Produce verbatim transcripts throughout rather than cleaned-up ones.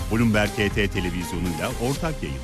Bloomberg H T televizyonuyla ortak yayın.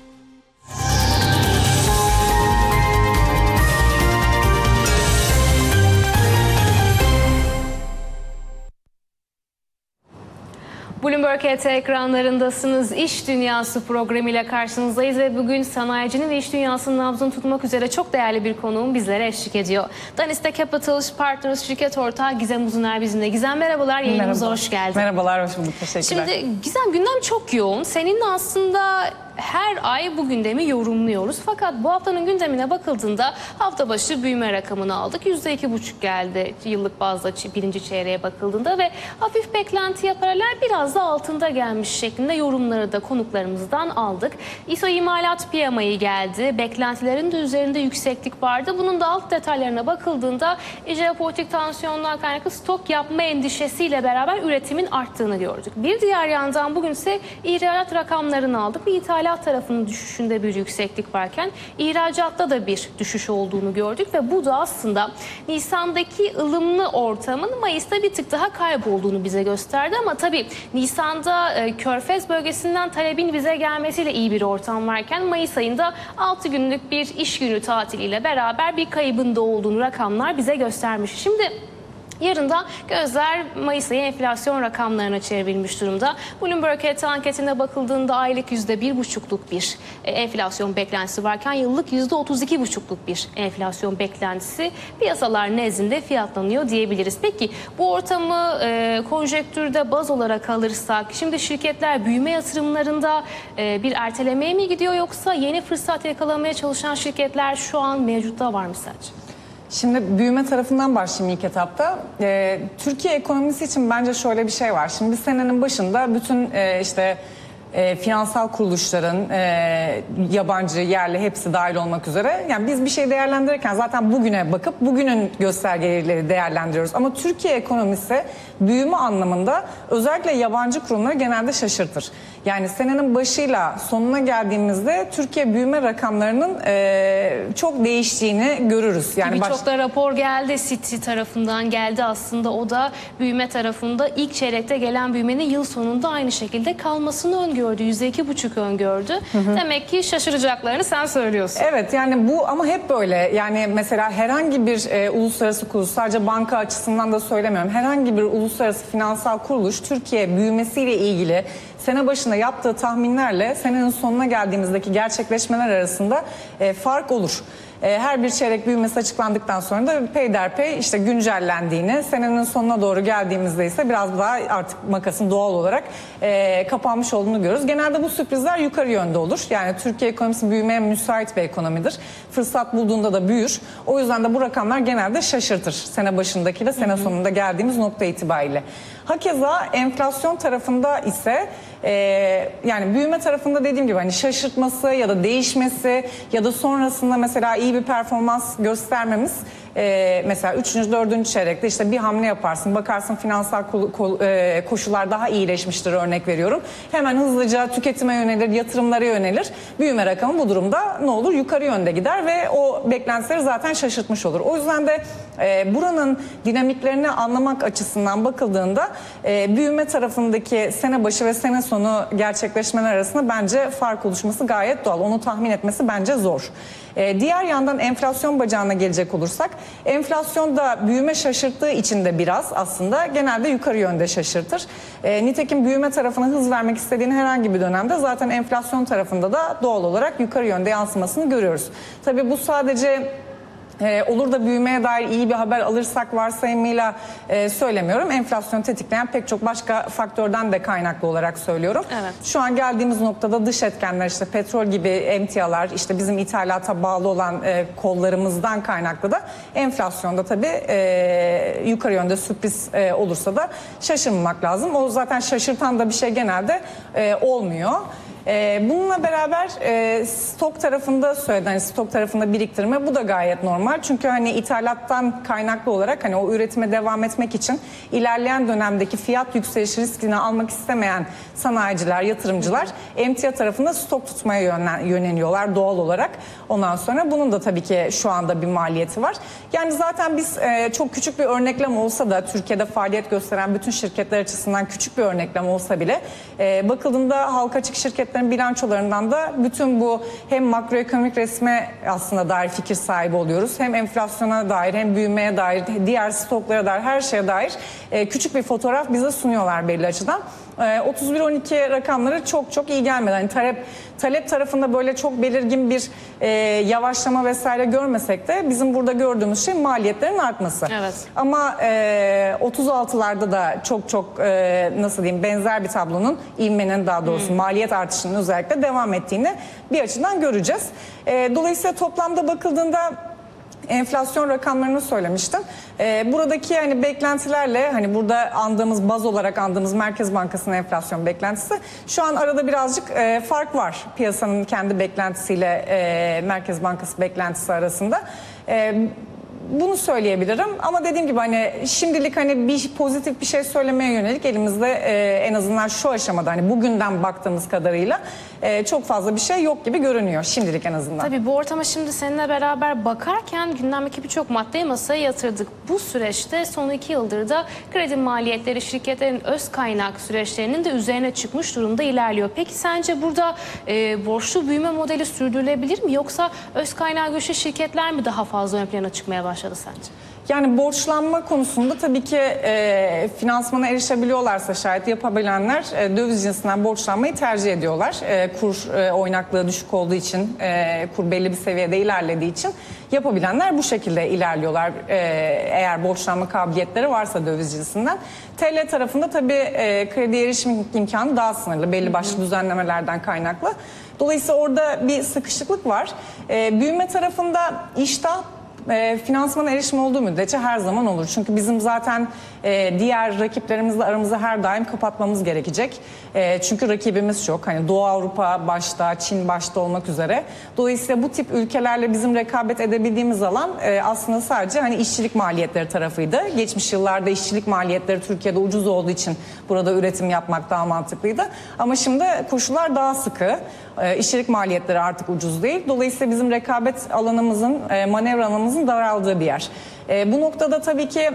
Bloomberg H T ekranlarındasınız. İş Dünyası programıyla karşınızdayız ve bugün sanayicinin ve iş dünyasının nabzını tutmak üzere çok değerli bir konuğum bizlere eşlik ediyor. Daniste Capital Partners şirket ortağı Gizem Uzuner bizimle. Gizem merhabalar, yayınımıza Merhaba. hoş geldin. Merhabalar, hoş bulduk. Teşekkürler. Şimdi Gizem, gündem çok yoğun. Seninle aslında her ay bu gündemi yorumluyoruz. Fakat bu haftanın gündemine bakıldığında hafta başı büyüme rakamını aldık. yüzde iki buçuk geldi yıllık bazda birinci çeyreğe bakıldığında ve hafif beklentiye paralel biraz da altında gelmiş şeklinde yorumları da konuklarımızdan aldık. İ S O imalat P M I geldi. Beklentilerin de üzerinde yükseklik vardı. Bunun da alt detaylarına bakıldığında jeopolitik tansiyonlar kaynaklı stok yapma endişesiyle beraber üretimin arttığını gördük. Bir diğer yandan bugün ise ihracat rakamlarını aldık. Bir ithal İthalat tarafının düşüşünde bir yükseklik varken ihracatta da bir düşüş olduğunu gördük ve bu da aslında Nisan'daki ılımlı ortamın Mayıs'ta bir tık daha kaybolduğunu bize gösterdi. Ama tabii Nisan'da e, Körfez bölgesinden talebin bize gelmesiyle iyi bir ortam varken Mayıs ayında altı günlük bir iş günü tatiliyle beraber bir kaybın da olduğunu rakamlar bize göstermiş. Şimdi yarın da gözler Mayıs ayı enflasyon rakamlarına çevrilmiş durumda. Bloomberg H T anketine bakıldığında aylık yüzde bir buçukluk bir enflasyon beklentisi varken yıllık yüzde otuz iki buçukluk bir enflasyon beklentisi piyasalar nezdinde fiyatlanıyor diyebiliriz. Peki bu ortamı e, konjektürde baz olarak alırsak şimdi şirketler büyüme yatırımlarında e, bir ertelemeye mi gidiyor yoksa yeni fırsat yakalamaya çalışan şirketler şu an mevcutta var mı sence? Şimdi büyüme tarafından başlayayım ilk etapta. Ee, Türkiye ekonomisi için bence şöyle bir şey var. Şimdi bir senenin başında bütün e, işte e, finansal kuruluşların, e, yabancı, yerli hepsi dahil olmak üzere. Yani biz bir şey değerlendirirken zaten bugüne bakıp bugünün göstergeleri değerlendiriyoruz. Ama Türkiye ekonomisi büyüme anlamında özellikle yabancı kurumları genelde şaşırtır. Yani senenin başıyla sonuna geldiğimizde Türkiye büyüme rakamlarının e, çok değiştiğini görürüz. Yani birçok baş... da rapor geldi, Citi tarafından geldi aslında, o da büyüme tarafında ilk çeyrekte gelen büyümenin yıl sonunda aynı şekilde kalmasını öngördü. yüzde iki buçuk öngördü. Hı hı. Demek ki şaşıracaklarını sen söylüyorsun. Evet, yani bu ama hep böyle. Yani mesela herhangi bir e, uluslararası kuruluş, sadece banka açısından da söylemiyorum. Herhangi bir uluslararası finansal kuruluş Türkiye büyümesiyle ilgili sene başında yaptığı tahminlerle senenin sonuna geldiğimizdeki gerçekleşmeler arasında e, fark olur. E, her bir çeyrek büyümesi açıklandıktan sonra da peyderpey işte güncellendiğini, senenin sonuna doğru geldiğimizde ise biraz daha artık makasın doğal olarak e, kapanmış olduğunu görürüz. Genelde bu sürprizler yukarı yönde olur. Yani Türkiye ekonomisi büyümeye müsait bir ekonomidir. Fırsat bulduğunda da büyür. O yüzden de bu rakamlar genelde şaşırtır. Sene başındakiyle sene sonunda geldiğimiz nokta itibariyle. Hakeza enflasyon tarafında ise e, yani büyüme tarafında dediğim gibi hani şaşırtması ya da değişmesi ya da sonrasında mesela iyi bir performans göstermemiz, e, mesela üçüncü dördüncü çeyrekte işte bir hamle yaparsın, bakarsın finansal ko ko e, koşullar daha iyileşmiştir, örnek veriyorum. Hemen hızlıca tüketime yönelir, yatırımlara yönelir. Büyüme rakamı bu durumda ne olur? Yukarı yönde gider ve o beklentileri zaten şaşırtmış olur. O yüzden de e, buranın dinamiklerini anlamak açısından bakıldığında e, büyüme tarafındaki sene başı ve sene sonu gerçekleşmeler arasında bence fark oluşması gayet doğal. Onu tahmin etmesi bence zor. Ee, diğer yandan enflasyon bacağına gelecek olursak, enflasyon da büyüme şaşırttığı için de biraz aslında genelde yukarı yönde şaşırtır. Ee, nitekim büyüme tarafına hız vermek istediğin herhangi bir dönemde zaten enflasyon tarafında da doğal olarak yukarı yönde yansımasını görüyoruz. Tabii bu sadece Ee, olur da büyümeye dair iyi bir haber alırsak varsayımıyla e, söylemiyorum. Enflasyon tetikleyen pek çok başka faktörden de kaynaklı olarak söylüyorum. Evet. Şu an geldiğimiz noktada dış etkenler, işte petrol gibi emtialar, işte bizim ithalata bağlı olan e, kollarımızdan kaynaklı da enflasyonda tabii e, yukarı yönde sürpriz e, olursa da şaşırmamak lazım. O zaten şaşırtan da bir şey genelde e, olmuyor. Ee, bununla beraber e, stok tarafında söyledi, hani stok tarafında biriktirme, bu da gayet normal. Çünkü hani ithalattan kaynaklı olarak hani o üretime devam etmek için ilerleyen dönemdeki fiyat yükselişi riskini almak istemeyen sanayiciler, yatırımcılar emtia tarafında stok tutmaya yönlen, yöneliyorlar doğal olarak. Ondan sonra bunun da tabii ki şu anda bir maliyeti var. Yani zaten biz e, çok küçük bir örneklem olsa da Türkiye'de faaliyet gösteren bütün şirketler açısından küçük bir örneklem olsa bile e, bakıldığında halka açık şirketlerin bilançolarından da bütün bu hem makroekonomik resme aslında dair fikir sahibi oluyoruz. Hem enflasyona dair hem büyümeye dair diğer stoklara dair her şeye dair e, küçük bir fotoğraf bize sunuyorlar belli açıdan. otuz bir on iki rakamları çok çok iyi gelmedi. Yani talep talep tarafında böyle çok belirgin bir e, yavaşlama vesaire görmesek de bizim burada gördüğümüz şey maliyetlerin artması. Evet. Ama e, otuz altılarda da çok çok e, nasıl diyeyim benzer bir tablonun, ivmenin daha doğrusu hmm. maliyet artışının özellikle devam ettiğini bir açıdan göreceğiz. E, dolayısıyla toplamda bakıldığında enflasyon rakamlarını söylemiştim. Ee, buradaki hani beklentilerle hani burada andığımız baz olarak andığımız Merkez Bankası'nın enflasyon beklentisi şu an arada birazcık e, fark var piyasanın kendi beklentisiyle e, Merkez Bankası beklentisi arasında. E, Bunu söyleyebilirim ama dediğim gibi hani şimdilik hani bir pozitif bir şey söylemeye yönelik elimizde e, en azından şu aşamada hani bugünden baktığımız kadarıyla e, çok fazla bir şey yok gibi görünüyor şimdilik en azından. Tabii bu ortama şimdi seninle beraber bakarken gündemdeki birçok maddeyi masaya yatırdık. Bu süreçte son iki yıldır da kredi maliyetleri şirketlerin öz kaynak süreçlerinin de üzerine çıkmış durumda ilerliyor. Peki sence burada e, borçlu büyüme modeli sürdürülebilir mi yoksa öz kaynağı güçlü şirketler mi daha fazla ön plana çıkmaya başladı sence? Yani borçlanma konusunda tabii ki e, finansmana erişebiliyorlarsa şayet yapabilenler e, döviz cinsinden borçlanmayı tercih ediyorlar. E, kur e, oynaklığı düşük olduğu için, e, kur belli bir seviyede ilerlediği için yapabilenler bu şekilde ilerliyorlar. E, eğer borçlanma kabiliyetleri varsa döviz cinsinden. T L tarafında tabii e, kredi erişim imkanı daha sınırlı belli başlı düzenlemelerden kaynaklı. Dolayısıyla orada bir sıkışıklık var. E, büyüme tarafında iştah E, finansmana erişim olduğu müddetçe her zaman olur. Çünkü bizim zaten e, diğer rakiplerimizle aramızı her daim kapatmamız gerekecek. E, çünkü rakibimiz çok. Hani Doğu Avrupa başta, Çin başta olmak üzere. Dolayısıyla bu tip ülkelerle bizim rekabet edebildiğimiz alan e, aslında sadece hani işçilik maliyetleri tarafıydı. Geçmiş yıllarda işçilik maliyetleri Türkiye'de ucuz olduğu için burada üretim yapmak daha mantıklıydı. Ama şimdi koşullar daha sıkı. E, işçilik maliyetleri artık ucuz değil. Dolayısıyla bizim rekabet alanımızın, e, manevra alanımızın daraldığı bir yer. E, bu noktada tabii ki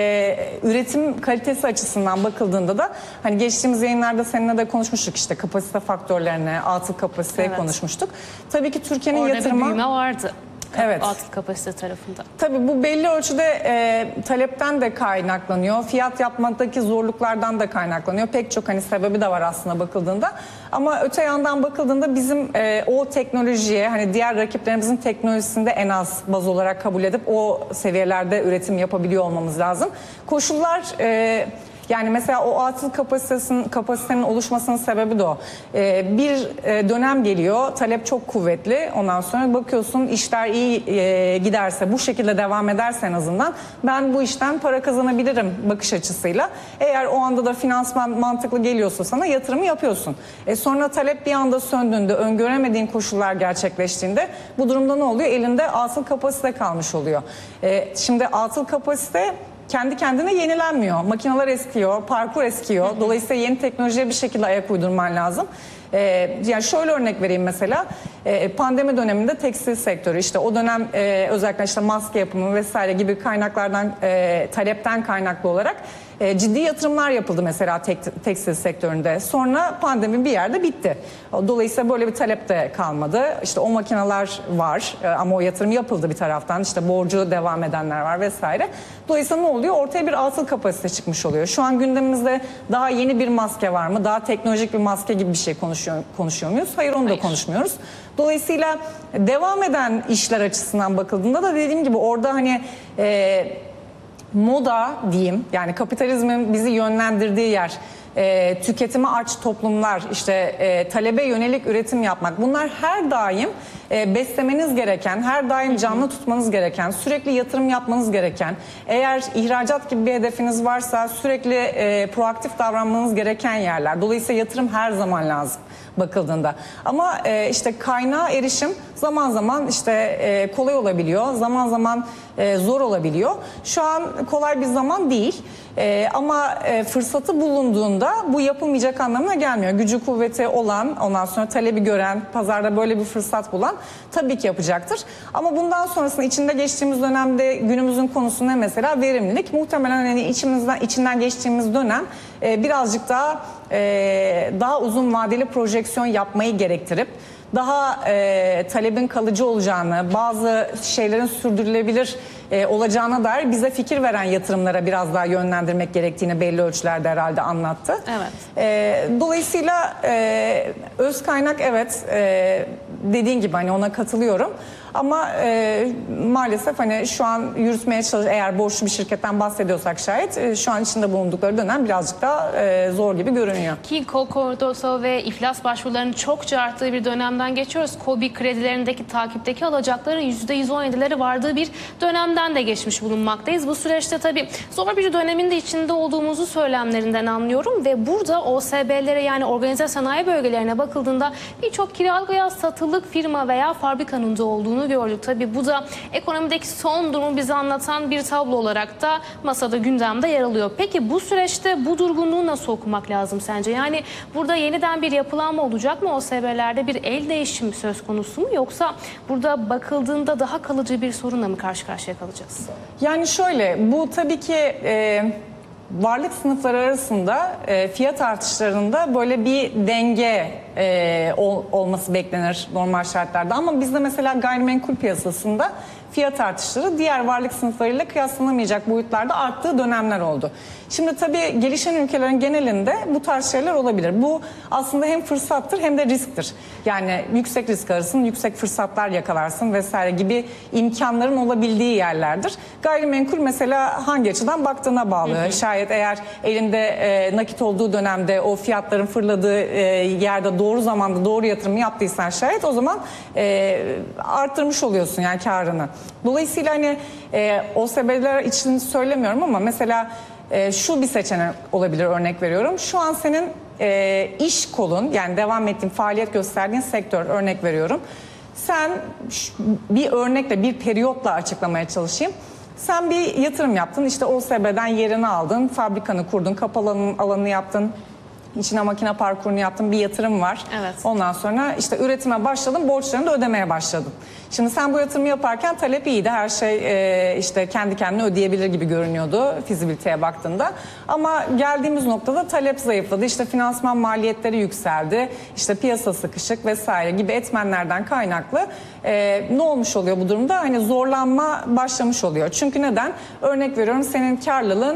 e, üretim kalitesi açısından bakıldığında da hani geçtiğimiz yayınlarda seninle de konuşmuştuk işte kapasite faktörlerine, atıl kapasiteyi evet. konuşmuştuk. Tabii ki Türkiye'nin orada yatırıma... Orada bir büyüme vardı. Evet. Atıl kapasite tarafında. Tabii bu belli ölçüde e, talepten de kaynaklanıyor. Fiyat yapmadaki zorluklardan da kaynaklanıyor. Pek çok hani sebebi de var aslında bakıldığında. Ama öte yandan bakıldığında bizim e, o teknolojiye hani diğer rakiplerimizin teknolojisinde en az baz olarak kabul edip o seviyelerde üretim yapabiliyor olmamız lazım. Koşullar... E, Yani mesela o atıl kapasitesinin, kapasitenin oluşmasının sebebi de o. Ee, bir e, dönem geliyor, talep çok kuvvetli. Ondan sonra bakıyorsun işler iyi e, giderse, bu şekilde devam ederse en azından ben bu işten para kazanabilirim bakış açısıyla. Eğer o anda da finansman mantıklı geliyorsa sana yatırımı yapıyorsun. E sonra talep bir anda söndüğünde, öngöremediğin koşullar gerçekleştiğinde bu durumda ne oluyor? Elinde atıl kapasite kalmış oluyor. E, şimdi atıl kapasite... kendi kendine yenilenmiyor. Makineler eskiyor, parkur eskiyor. Dolayısıyla yeni teknolojiye bir şekilde ayak uydurman lazım. Ee, yani şöyle örnek vereyim mesela. Ee, pandemi döneminde tekstil sektörü işte o dönem e, özellikle işte maske yapımı vesaire gibi kaynaklardan e, talepten kaynaklı olarak e, ciddi yatırımlar yapıldı mesela tek, tekstil sektöründe. Sonra pandemi bir yerde bitti. Dolayısıyla böyle bir talep de kalmadı. İşte o makineler var e, ama o yatırım yapıldı bir taraftan. İşte borcu devam edenler var vesaire. Dolayısıyla ne oluyor? Ortaya bir atıl kapasite çıkmış oluyor. Şu an gündemimizde daha yeni bir maske var mı? Daha teknolojik bir maske gibi bir şey konuşuyor, konuşuyor muyuz? Hayır, onu da Hayır. konuşmuyoruz. Dolayısıyla devam eden işler açısından bakıldığında da dediğim gibi orada hani e, moda diyeyim, yani kapitalizmin bizi yönlendirdiği yer e, tüketime aç toplumlar, işte e, talebe yönelik üretim yapmak, bunlar her daim e, beslemeniz gereken, her daim canlı tutmanız gereken, sürekli yatırım yapmanız gereken, eğer ihracat gibi bir hedefiniz varsa sürekli e, proaktif davranmanız gereken yerler. Dolayısıyla yatırım her zaman lazım bakıldığında. Ama e, işte kaynağa erişim zaman zaman işte e, kolay olabiliyor, zaman zaman e, zor olabiliyor. Şu an kolay bir zaman değil. E, ama e, fırsatı bulunduğunda bu yapılmayacak anlamına gelmiyor. Gücü kuvveti olan, ondan sonra talebi gören, pazarda böyle bir fırsat bulan tabii ki yapacaktır. Ama bundan sonrasında içinde geçtiğimiz dönemde günümüzün konusu ne mesela? Verimlilik. Muhtemelen hani içimizden içinden geçtiğimiz dönem e, birazcık daha e, daha uzun vadeli projeksiyon yapmayı gerektirip daha e, talebin kalıcı olacağını, bazı şeylerin sürdürülebilir e, olacağına dair bize fikir veren yatırımlara biraz daha yönlendirmek gerektiğini belli ölçülerde herhalde anlattı. Evet. E, dolayısıyla e, öz kaynak evet e, dediğin gibi hani ona katılıyorum. Ama e, maalesef hani şu an yürütmeye çalış, eğer borçlu bir şirketten bahsediyorsak şayet e, şu an içinde bulundukları dönem birazcık daha e, zor gibi görünüyor. Ki Kolkordoso ve iflas başvurularının çokça arttığı bir dönemden geçiyoruz. KOBİ kredilerindeki takipteki alacakların yüzde yüz on yedileri vardığı bir dönemden de geçmiş bulunmaktayız. Bu süreçte tabii zor bir dönemin de içinde olduğumuzu söylemlerinden anlıyorum ve burada O S B'lere yani organize sanayi bölgelerine bakıldığında birçok kiralık veya satılık firma veya fabrikanın da olduğunu gördük. Tabii bu da ekonomideki son durumu bize anlatan bir tablo olarak da masada, gündemde yer alıyor. Peki bu süreçte bu durgunluğu nasıl okumak lazım sence? Yani burada yeniden bir yapılanma olacak mı? O S B'lerde bir el değişimi söz konusu mu? Yoksa burada bakıldığında daha kalıcı bir sorunla mı karşı karşıya kalacağız? Yani şöyle, bu tabii ki e, varlık sınıfları arasında e, fiyat artışlarında böyle bir denge e, ol, olması beklenir normal şartlarda. Ama bizde mesela gayrimenkul piyasasında fiyat artışları diğer varlık sınıflarıyla kıyaslanamayacak boyutlarda arttığı dönemler oldu. Şimdi tabii gelişen ülkelerin genelinde bu tarz şeyler olabilir. Bu aslında hem fırsattır hem de risktir. Yani yüksek risk alırsın, yüksek fırsatlar yakalarsın vesaire gibi imkanların olabildiği yerlerdir. Gayrimenkul mesela hangi açıdan baktığına bağlı. Hı hı. Şayet eğer elinde e, nakit olduğu dönemde o fiyatların fırladığı e, yerde doğru zamanda doğru yatırımı yaptıysan şayet o zaman e, arttırmış oluyorsun yani karını. Dolayısıyla hani e, O S B'ler için söylemiyorum ama mesela e, şu bir seçenek olabilir, örnek veriyorum. Şu an senin e, iş kolun, yani devam ettiğin, faaliyet gösterdiğin sektör, örnek veriyorum. Sen bir örnekle, bir periyotla açıklamaya çalışayım. Sen bir yatırım yaptın, işte O S B'den yerini aldın, fabrikanı kurdun, kapalı alanını yaptın. İçine makine parkurunu yaptın, bir yatırım var. Evet. Ondan sonra işte üretime başladın, borçlarını da ödemeye başladın. Şimdi sen bu yatırımı yaparken talep iyiydi. Her şey e, işte kendi kendine ödeyebilir gibi görünüyordu fizibiliteye baktığında. Ama geldiğimiz noktada talep zayıfladı. İşte finansman maliyetleri yükseldi. İşte piyasa sıkışık vesaire gibi etmenlerden kaynaklı e, ne olmuş oluyor bu durumda? Hani zorlanma başlamış oluyor. Çünkü neden? Örnek veriyorum, senin karlılığın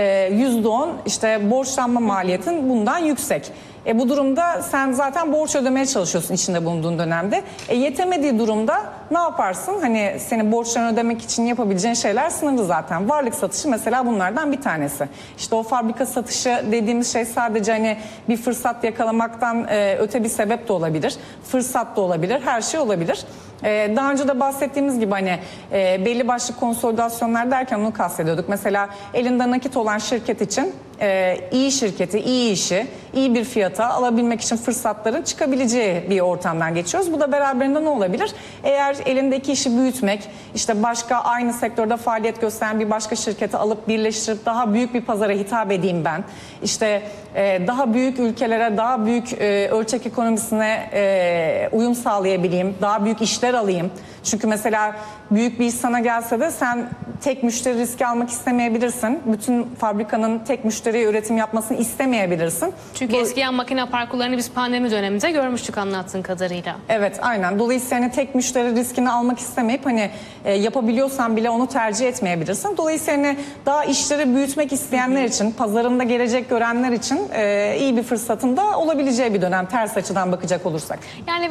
yüzde on, işte borçlanma maliyetin bundan yüksek. E bu durumda sen zaten borç ödemeye çalışıyorsun içinde bulunduğun dönemde. E yetemediği durumda ne yaparsın? Hani senin borçlarını ödemek için yapabileceğin şeyler sınırlı zaten. Varlık satışı mesela bunlardan bir tanesi. İşte o fabrika satışı dediğimiz şey sadece hani bir fırsat yakalamaktan e, öte bir sebep de olabilir. Fırsat da olabilir, her şey olabilir. Ee, daha önce de bahsettiğimiz gibi hani e, belli başlı konsolidasyonlar derken onu kastediyorduk. Mesela elinde nakit olan şirket için e, iyi şirketi, iyi işi, iyi bir fiyata alabilmek için fırsatların çıkabileceği bir ortamdan geçiyoruz. Bu da beraberinde ne olabilir? Eğer elindeki işi büyütmek, işte başka aynı sektörde faaliyet gösteren bir başka şirketi alıp birleştirip daha büyük bir pazara hitap edeyim ben. İşte e, daha büyük ülkelere, daha büyük e, ölçek ekonomisine e, uyum sağlayabileyim, daha büyük işler alayım. Çünkü mesela büyük bir iş sana gelse de sen tek müşteri riski almak istemeyebilirsin. Bütün fabrikanın tek müşteriye üretim yapmasını istemeyebilirsin. Çünkü Bu... eskiyen makine parkurlarını biz pandemi döneminde görmüştük anlattığın kadarıyla. Evet, aynen. Dolayısıyla hani tek müşteri riskini almak istemeyip hani e, yapabiliyorsan bile onu tercih etmeyebilirsin. Dolayısıyla hani daha işleri büyütmek isteyenler için, pazarında gelecek görenler için e, iyi bir fırsatın da olabileceği bir dönem, ters açıdan bakacak olursak. Yani